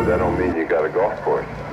that don't mean you got a golf course.